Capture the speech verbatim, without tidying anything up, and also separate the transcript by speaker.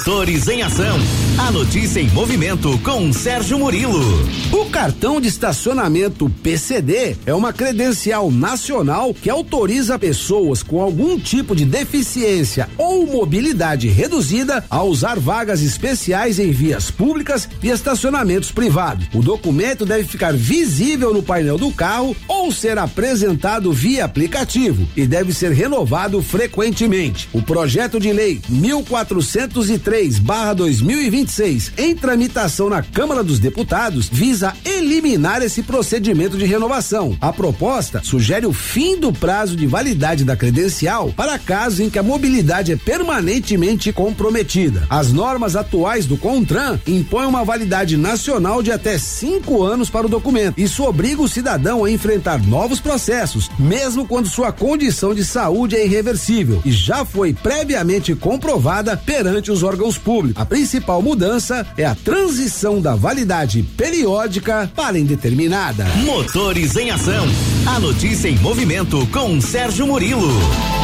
Speaker 1: Motores em Ação. A notícia em movimento com Sérgio Murilo.
Speaker 2: O cartão de estacionamento P C D é uma credencial nacional que autoriza pessoas com algum tipo de deficiência ou mobilidade reduzida a usar vagas especiais em vias públicas e estacionamentos privados. O documento deve ficar visível no painel do carro ou ser apresentado via aplicativo e deve ser renovado frequentemente. O projeto de lei mil quatrocentos e três barra dois mil e vinte e seis, em tramitação na Câmara dos Deputados, visa eliminar esse procedimento de renovação. A proposta sugere o fim do prazo de validade da credencial para casos em que a mobilidade é permanentemente comprometida. As normas atuais do CONTRAN impõem uma validade nacional de até cinco anos para o documento. Isso obriga o cidadão a enfrentar novos processos, mesmo quando sua condição de saúde é irreversível e já foi previamente comprovada perante os órgãos públicos. A principal mudança é a transição da validade periódica para indeterminada.
Speaker 1: Motores em Ação. A notícia em movimento com Sérgio Murilo.